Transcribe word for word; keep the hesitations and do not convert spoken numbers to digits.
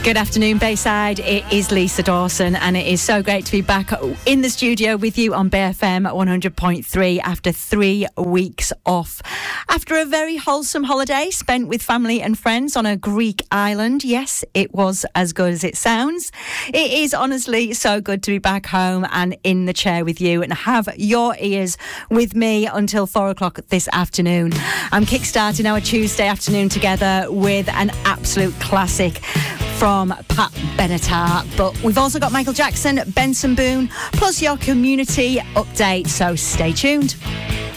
Good afternoon, Bayside. It is Lisa Dawson, and it is so great to be back in the studio with you on Bay F M one hundred point three after three weeks off. After a very wholesome holiday spent with family and friends on a Greek island. Yes, it was as good as it sounds. It is honestly so good to be back home and in the chair with you and have your ears with me until four o'clock this afternoon. I'm kickstarting our Tuesday afternoon together with an absolute classic from Pat Benatar, but we've also got Michael Jackson, Benson Boone, plus your community update, so stay tuned.